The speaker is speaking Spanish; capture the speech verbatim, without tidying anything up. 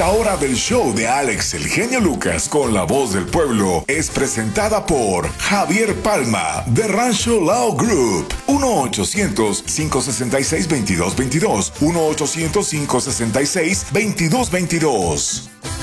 Esta hora del show de Alex el Genio Lucas con la voz del pueblo es presentada por Javier Palma de Rancho Lao Group. uno ochocientos, cinco seis seis, veintidós veintidós. uno ochocientos, cinco seis seis, veintidós veintidós.